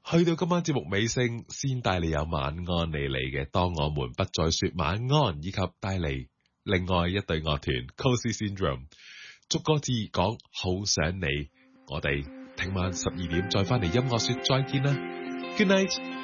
去到今晚節目尾聲，先帶你有晚安你嚟嘅，當我們不再說晚安，以及帶嚟另外一對樂團 Cozy Syndrome， 逐個字講好想你。我哋聽晚12點再翻嚟音樂說再見啦 ，Good night。